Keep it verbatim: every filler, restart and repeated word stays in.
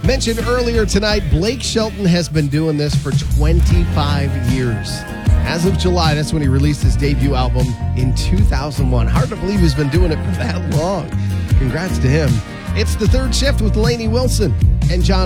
Mentioned earlier tonight, Blake Shelton has been doing this for twenty-five years. As of July, that's when he released his debut album in two thousand one. Hard to believe he's been doing it for that long. Congrats to him. It's The Third Shift with Lainey Wilson and John